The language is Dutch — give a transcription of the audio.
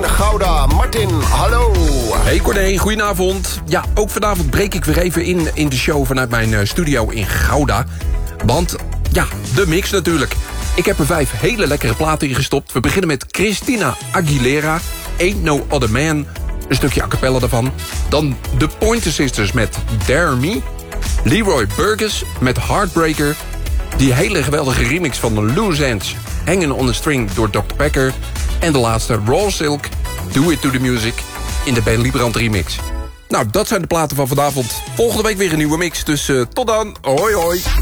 in Gouda. Martin, hallo. Hey Corné, goedenavond. Ja, ook vanavond breek ik weer even in de show vanuit mijn studio in Gouda. Want, ja, de mix natuurlijk. Ik heb er 5 hele lekkere platen in gestopt. We beginnen met Christina Aguilera, Ain't No Other Man. Een stukje a cappella daarvan. Dan de Pointer Sisters met Dare Me. Leroy Burgess met Heartbreaker. Die hele geweldige remix van de Loose Ends, Hanging on a String door Dr. Packer. En de laatste, Raw Silk, Do It To The Music in de Ben Librand remix. Nou, dat zijn de platen van vanavond. Volgende week weer een nieuwe mix, dus tot dan. Hoi hoi.